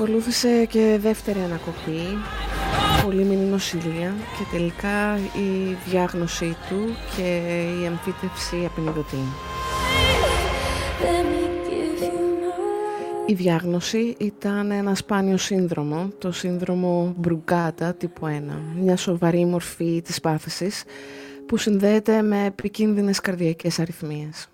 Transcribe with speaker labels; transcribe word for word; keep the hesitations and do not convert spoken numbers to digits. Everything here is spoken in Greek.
Speaker 1: Ακολούθησε και δεύτερη ανακοπή, πολύμηνη νοσηλεία και τελικά η διάγνωσή του και η εμφύτευση απεινιδωτή. Η διάγνωση ήταν ένα σπάνιο σύνδρομο, το σύνδρομο Μπρουγκάτα τύπου ένα, μια σοβαρή μορφή της πάθησης που συνδέεται με επικίνδυνες καρδιακές αρρυθμίες.